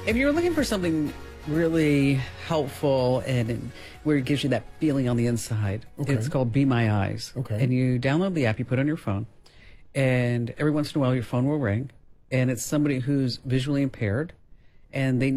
If you're looking for something really helpful and where it gives you that feeling on the inside, it's called Be My Eyes. Okay. And you download the app, you put it on your phone, and every once in a while your phone will ring, and it's somebody who's visually impaired, and they